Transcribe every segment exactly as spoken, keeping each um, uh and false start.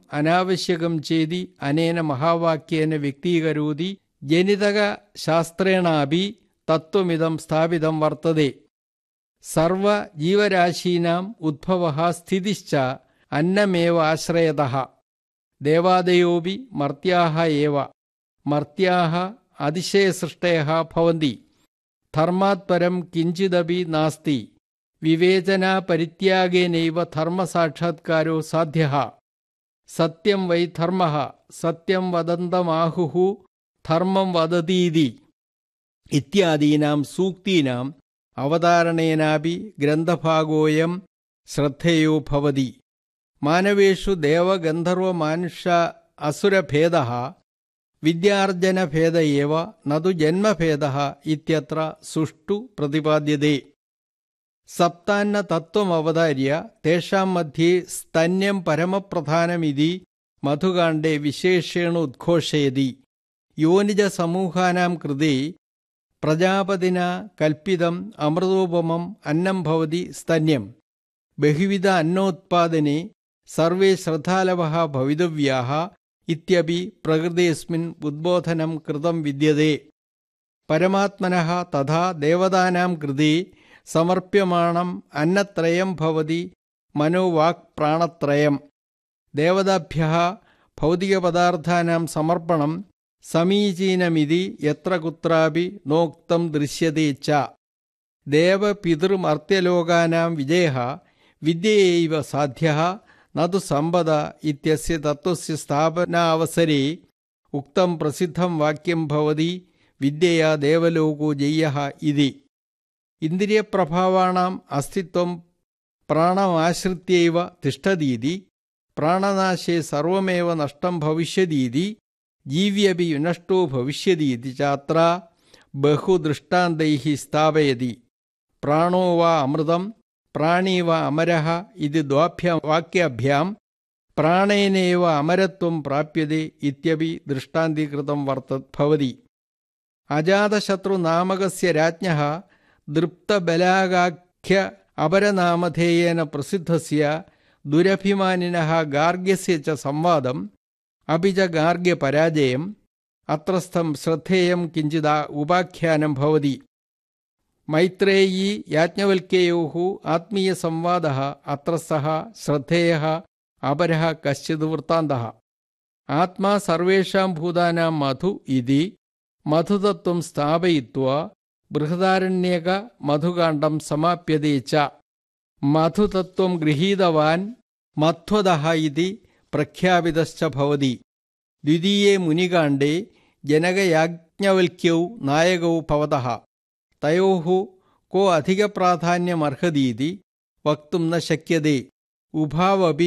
അനാവശ്യകം ചേതി അനേന മഹാവാക്യേന വ്യക്തീകരോതി ജനിതകശാസ്ത്രേണാപി തത്വമിദം സ്ഥാപിതം വർത്തതേ. സർവജീവരാശീനാം ഉദ്ഭവഃ സ്ഥിതിശ്ച അന്നമേവ ആശ്രയതഃ. ദേവാദയോപി മർത്യാഃ ഏവ. മർത്യാഃ അതിശയസൃഷ്ടയഃ ഭവന്തി. ധർമാത് പരം കിഞ്ചിദപി നാസ്തി. വിവേചനാപരിത്യാഗേനൈവ ധർമ്മസാക്ഷാത്കാരോ സാധ്യഃ. സത്യം വൈ ധർമ്മഃ. സത്യം വദന്തമാഹുഃ ധർമ്മം വദതീതി ഇത്യാദീനാം സൂക്തീനാം അവതാരണേനാപി ഗ്രന്ഥഭാഗോയം ശ്രദ്ധേയോ ഭവതി. മാനവേഷു ദേവഗന്ധർവമാനുഷ അസുരഭേദഃ വിദ്യാർജനഭേദ ഏവ നതു ജന്മഭേദഃ ഇത്യത്ര സുഷ്ടു പ്രതിപാദ്യതേ. സപ്താന്ന തത്വമവതാര്യ തേഷാം മധ്യേ സ്തന്യം പരമപ്രധാനമിതി മധുകാണ്ഡേ വിശേഷേണ ഉദ്ഘോഷയതി. യോനിജസമൂഹാനാം കൃതേ പ്രജാപതിനാ കൽപ്പിതം അമൃതോപമം അന്നം ഭവതി സ്തന്യം. ബഹുവിധ അന്നോത്പാദനെ സർവേ ശ്രദ്ധാലവഃ ഭവിതവ്യാഃ ഇത്യപി പ്രകൃതേസ്മിൻ ഉദ്ബോധനം കൃതം വിദ്യതേ. പരമാത്മനഃ തഥാ ദേവതാനാം കൃതേ സമർപ്യമാണം അന്നത്രയം ഭവതി മനോവാക് പ്രാണത്രയം. ദേവതാഭ്യഃ ഭൗതികപദാർത്ഥാനാം സമർപ്പണം സമീചീനമിതി യത്ര കുത്രാപി നോക്തം ദൃശ്യതേ ച. ദേവപിതൃമർത്യലോകാനാം വിജയഃ വിദ്യയൈവ സാധ്യഃ നതു സമ്പദ ഇത്യസ്യ തത്വസ്യ സ്ഥാപനാവസരേ ഉക്തം പ്രസിദ്ധം വാക്യം ഭവതി വിദ്യയാ ദേവലോകോ ജയ്യഃ ഇതി. ഇന്ദ്രിയപ്രഭാവാണാം അസ്തിത്വം പ്രാണമാശ്രിത്യൈവ തിഷ്ഠതീതി. പ്രാണനാശേ സർവമേവ നഷ്ടം ഭവിഷ്യതീതി. ജീവ്യപി വിനഷ്ടോ ഭവിഷ്യതീതി ചാത്ര ബഹുദൃഷ്ടാന്തൈഃ സ്ഥാപയതി. പ്രാണോ വാ അമൃതം പ്രാണീ വാ അമരഃ ഇതി ദ്വാഭ്യാം വാക്യാഭ്യാം പ്രാണേനേവ അമരത്വം പ്രാപ്യതേ ഇത്യപി ദൃഷ്ടാന്തീകൃതം വർത്ത ഭവതി. അജാതശത്രുനാമകസ്യ രാജ്ഞഃ ദൃപ്തബലാകാഖ്യ അപരനാമധേയേന പ്രസിദ്ധസ്യ ദുരഭിമാനിനഃ ഗാർഗ്യസ്യ ച സംവാദം അപി ച ഗാർഗ്യപരാജയം അത്രസ്ഥം ശ്രദ്ധേയം കിഞ്ചിദ ഉപാഖ്യാനം ഭവതി. മൈത്രേയീ യാജ്ഞവൽക്യയോഃ ആത്മീയസംവാദഃ അത്രസ്ഥഃ ശ്രദ്ധേയഃ അപരഃ കശ്ചിത് വൃത്താന്തഃ. ആത്മാ സർവേഷാം ഭൂതാനാം മധു ഇതി മധുതത്വം സ്ഥാപയിത്വാ ബൃഹദാരണ്യക മധുകാണ്ഡം സമാപ്യതേ ച. മധുതത്വം ഗൃഹീതവാൻ മധ്വദഃ ഇതി പ്രഖ്യാപിതശ്ച ഭവതി. ദ്വിതീയേ മുനികാണ്ഡേ ജനകയാജ്ഞവൽക്യൗ നായകൗ ഭവതഃ. തയോഃ കോ അധികപ്രാധാന്യമർഹതീതി വക്തും ന ശക്യതേ. ഉഭാവപി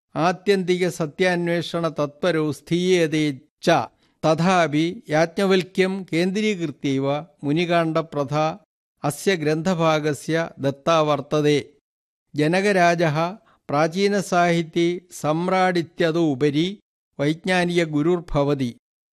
ആത്യന്തികസത്യാന്വേഷണതത്പരോ സ്ഥീയേതേ ച. തഥാപി യാജ്ഞവൽക്യം കേന്ദ്രീകൃത്യൈവ മുനികാണ്ഡപ്രഥാ അസ്യ ഗ്രന്ഥഭാഗസ്യ ദത്താ വർത്തതേ. ജനകരാജഃ പ്രാചീനസാഹിത്യേ സമ്രാടിത്യതോ ഉപരി വൈജ്ഞാനികഗുരുർഭവതി.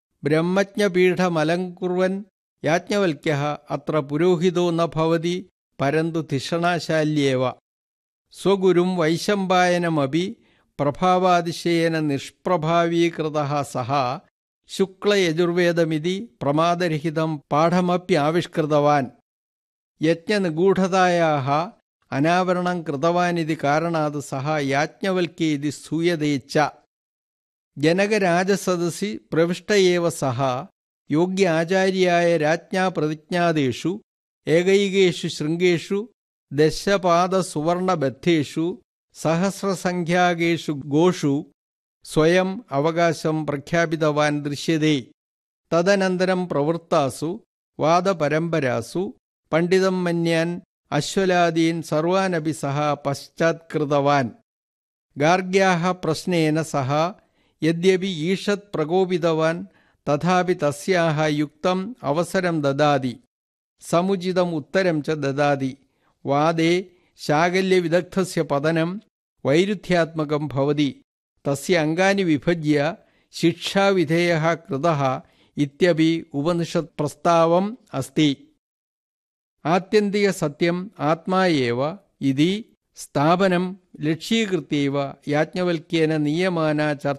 ബ്രഹ്മജ്ഞപീഠമലങ്കുർവൻ യാജ്ഞവൽക്യഃ അത്ര പുരോഹിതോ ന ഭവതി പരന്തു ധിഷണാശാല്യേവ. സ്വഗുരും വൈശമ്പായനമപി പ്രഭാവാതിശയേന നിഷ്പ്രഭാവീകൃതഃ സഹ ശുക്ലയജുർവേദമിതി പ്രമാദരഹിതം പാഠമപ്യാവിഷ്കൃതവാൻ. യജ്ഞനിഗൂഢതായാഃ അനാവരണം കൃതവാനിതി കാരണാത് സഹ യാജ്ഞവൽക്യ ഇതി സ്ഥൂയതേ ച. ജനകരാജസദസി പ്രവിഷ്ട ഏവ സഹ യോഗ്യ ആചാര്യായ രാജ്ഞാ പ്രതിജ്ഞാതേഷു ഏകൈകേഷു ശൃംഗേഷു ദശപാദസുവർണബദ്ധേഷു സഹസ്രസംഖ്യാകേഷു ഗോഷു സ്വയം അവകാശം പ്രഖ്യാപിതവാൻ ദൃശ്യതേ. തദനന്തരം പ്രവൃത്താസു വാദപരമ്പരാസു പണ്ഡിതം മന്യാൻ അശ്വലാദീൻ സർവാനപി സഹ പശ്ചാത്കൃതവാൻ. ഗാർഗ്യാഃ പ്രശ്നേന സഹ യദ്യപി ഈഷത് പ്രകോപിതവാൻ തഥാപി തസ്യാഃ യുക്തം അവസരം ദദാതി. സമുചിതം ഉത്തരം ച ദദാതി. വാദേ ശാകല്യവിദഗ്ധസ്യ പതനം വൈരുദ്ധ്യാത്മകം ഭവതി. തസ്യ അംഗാനി വിഭജ്യ ശിക്ഷാവിധേയഃ കൃതഃ ഇത്യപി ഉപനിഷത് പ്രസ്താവം അസ്തി. ആത്യന്തികസത്യം ആത്മാ ഏവ ഇതി സ്ഥാപനം ലക്ഷ്യീകൃത്യൈവ യാജ്ഞവൽക്യേന നീയമാന ചർച്ച